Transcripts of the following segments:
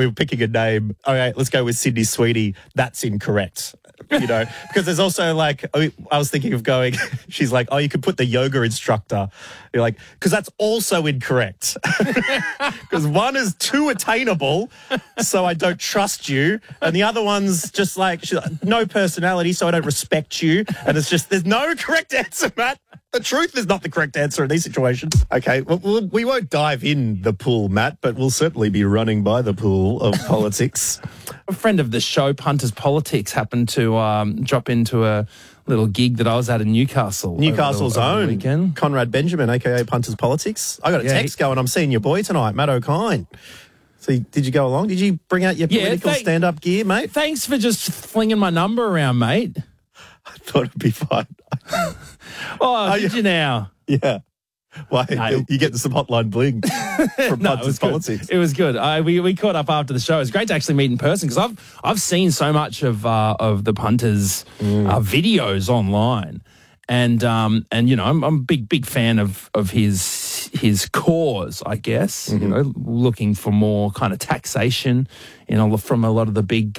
we were picking a name. Okay, let's go with Sydney Sweetie. That's incorrect. Because there's also like, I was thinking of going, she's like, you could put the yoga instructor. You're like, because that's also incorrect. Because one is too attainable, so I don't trust you. And the other one's just like, she's like, no personality, so I don't respect you. And it's just, there's no correct answer, Matt. The truth is not the correct answer in these situations. Okay, well, we won't dive in the pool, Matt, but we'll certainly be running by the pool of politics. A friend of the show, Punters Politics, happened to drop into a little gig that I was at in Newcastle. Newcastle's over the own, weekend. Conrad Benjamin, a.k.a. Punters Politics. I got a text going, I'm seeing your boy tonight, Matt O'Kine. So did you go along? Did you bring out your political stand-up gear, mate? Thanks for just flinging my number around, mate. I thought it'd be fun. Did you now? Yeah. Why? No. You get some hotline bling from Punters Politics. It was good. We caught up after the show. It was great to actually meet in person because I've seen so much of the Punters videos online, and I'm a big fan of his cause, I guess. Mm-hmm. Looking for more kind of taxation, from a lot of the big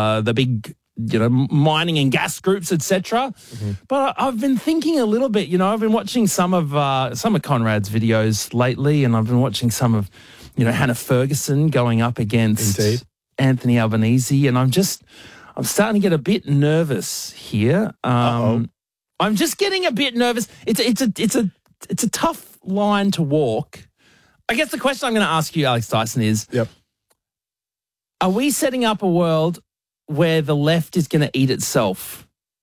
mining and gas groups, etc. Mm-hmm. But I've been thinking a little bit, I've been watching some of Conrad's videos lately, and I've been watching some of, Hannah Ferguson going up against Anthony Albanese, and I'm starting to get a bit nervous here. I'm just getting a bit nervous. It's a tough line to walk. I guess the question I'm going to ask you, Alex Dyson, is: are we setting up a world where the left is going to eat itself?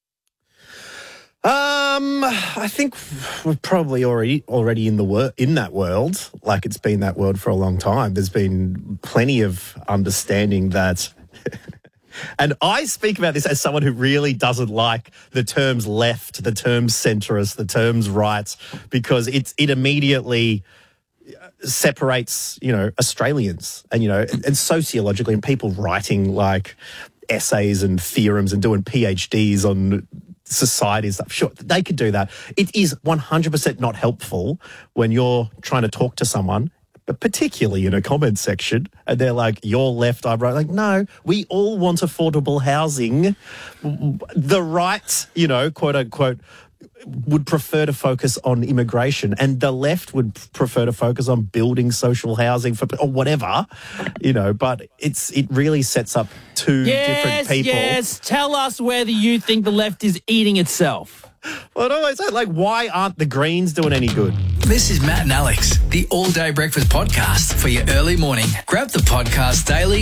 I think we're probably already in that world. Like, it's been that world for a long time. There's been plenty of understanding that. And I speak about this as someone who really doesn't like the terms left, the terms centrist, the terms right, because it immediately separates, Australians and sociologically, and people writing like essays and theorems and doing PhDs on society and stuff. Sure, they could do that. It is 100% not helpful when you're trying to talk to someone, but particularly in a comment section, and they're like, you're left, I'm right. Like, no, we all want affordable housing. The right, quote unquote, would prefer to focus on immigration, and the left would prefer to focus on building social housing or whatever, but it really sets up two different people. Yes, tell us whether you think the left is eating itself. Well, I always say, like, why aren't the Greens doing any good? This is Matt and Alex, the All Day Breakfast Podcast for your early morning. Grab the podcast daily